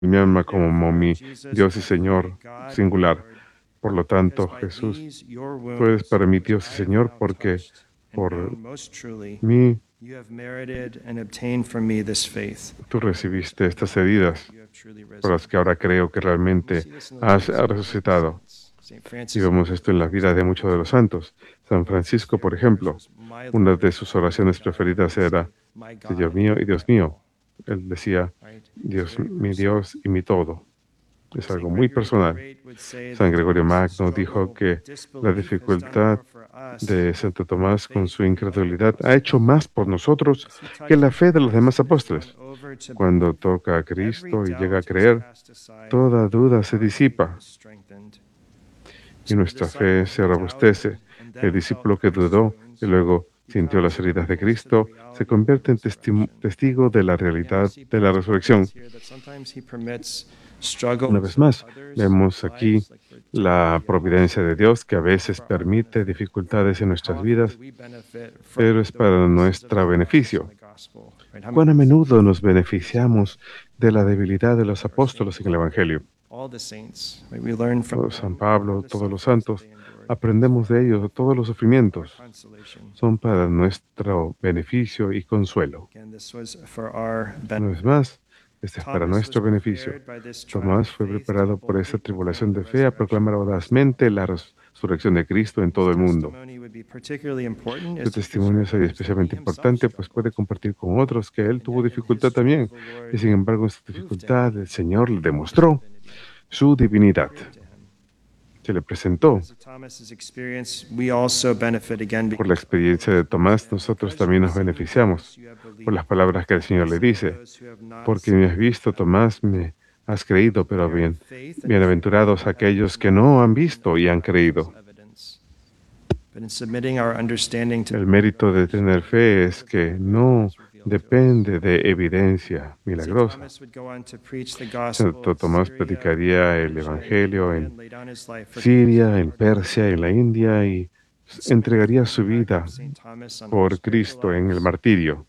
mi alma como mi Dios y Señor singular. Por lo tanto, Jesús, tú eres para mí Dios y Señor porque por mí tú recibiste estas heridas por las que ahora creo que realmente has resucitado. Y vemos esto en la vida de muchos de los santos. San Francisco, por ejemplo, una de sus oraciones preferidas era, Señor mío y Dios mío. Él decía, mi Dios y mi todo. Es algo muy personal. San Gregorio Magno dijo que la dificultad de Santo Tomás con su incredulidad ha hecho más por nosotros que la fe de los demás apóstoles. Cuando toca a Cristo y llega a creer, toda duda se disipa y nuestra fe se robustece. El discípulo que dudó y luego sintió las heridas de Cristo se convierte en testigo de la realidad de la resurrección. Una vez más, vemos aquí la providencia de Dios que a veces permite dificultades en nuestras vidas, pero es para nuestro beneficio. ¿Cuán a menudo nos beneficiamos de la debilidad de los apóstoles en el Evangelio? San Pablo, todos los santos, aprendemos de ellos, todos los sufrimientos son para nuestro beneficio y consuelo. Una vez más, este es para nuestro beneficio. Tomás fue preparado por esta tribulación de fe a proclamar audazmente la resurrección de Cristo en todo el mundo. Su testimonio es especialmente importante, pues puede compartir con otros que él tuvo dificultad también, y sin embargo en su dificultad el Señor le demostró su divinidad. Se le presentó. Por la experiencia de Tomás, nosotros también nos beneficiamos por las palabras que el Señor le dice. Porque me has visto, Tomás, me has creído, pero bienaventurados aquellos que no han visto y han creído. El mérito de tener fe es que no depende de evidencia milagrosa. Santo Tomás predicaría el Evangelio en Siria, en Persia, en la India y entregaría su vida por Cristo en el martirio.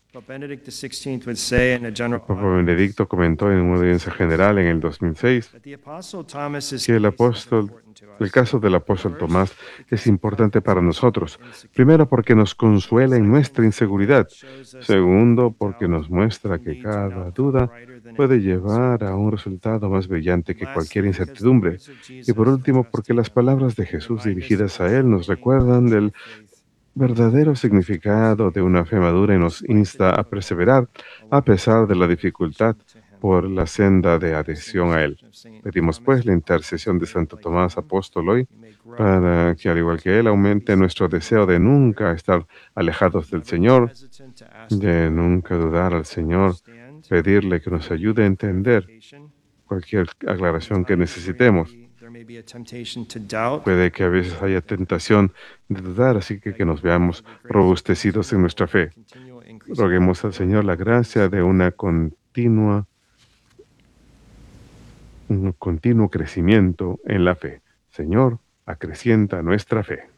El Papa Benedicto comentó en una audiencia general en el 2006 que el caso del apóstol Tomás es importante para nosotros. Primero, porque nos consuela en nuestra inseguridad. Segundo, porque nos muestra que cada duda puede llevar a un resultado más brillante que cualquier incertidumbre. Y por último, porque las palabras de Jesús dirigidas a él nos recuerdan del verdadero significado de una fe madura y nos insta a perseverar a pesar de la dificultad por la senda de adhesión a Él. Pedimos pues la intercesión de Santo Tomás Apóstol hoy para que, al igual que Él, aumente nuestro deseo de nunca estar alejados del Señor, de nunca dudar al Señor, pedirle que nos ayude a entender cualquier aclaración que necesitemos. Puede que a veces haya tentación de dudar, así que nos veamos robustecidos en nuestra fe. Roguemos al Señor la gracia de un continuo crecimiento en la fe. Señor, acrecienta nuestra fe.